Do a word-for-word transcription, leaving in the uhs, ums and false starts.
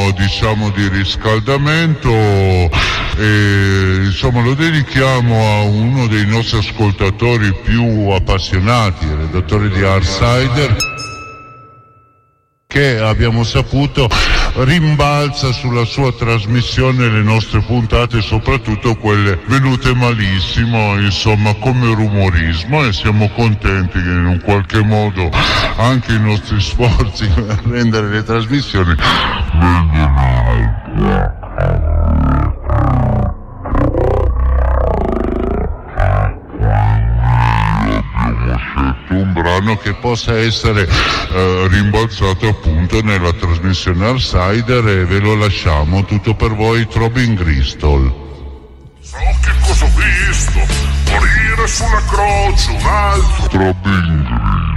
attimo, diciamo, di riscaldamento e insomma lo dedichiamo a uno dei nostri ascoltatori più appassionati, il redattore di Artsider, che abbiamo saputo rimbalza sulla sua trasmissione le nostre puntate, soprattutto quelle venute malissimo, insomma, come rumorismo, e siamo contenti che in un qualche modo anche i nostri sforzi per rendere le trasmissioni vengano un brano che possa essere eh, rimbalzato appunto nella trasmissione Artsider, e ve lo lasciamo tutto per voi. Throbbing Gristle. So che cosa ho visto, morire sulla croce un altro Throbbing